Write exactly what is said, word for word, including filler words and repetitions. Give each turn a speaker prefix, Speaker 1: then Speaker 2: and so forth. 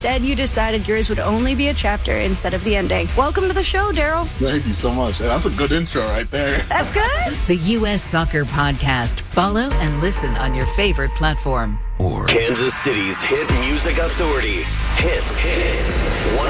Speaker 1: Instead, you decided yours would only be a chapter instead of the ending. Welcome to the show, Daryl.
Speaker 2: Thank you so much. That's a good intro right there.
Speaker 1: That's good.
Speaker 3: The U S Soccer Podcast. Follow and listen on your favorite platform.
Speaker 4: Or Kansas City's hit music authority. Hits. Hits.